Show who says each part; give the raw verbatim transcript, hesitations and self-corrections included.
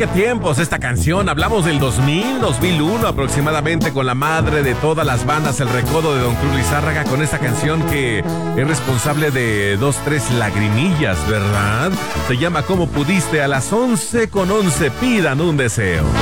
Speaker 1: qué tiempos esta canción. Hablamos del dos mil, dos mil uno aproximadamente, con la madre de todas las bandas, El Recodo de Don Cruz Lizárraga, con esta canción que es responsable de dos, tres lagrimillas, ¿verdad? Se llama ¿Cómo pudiste? A las once con once pidan un deseo.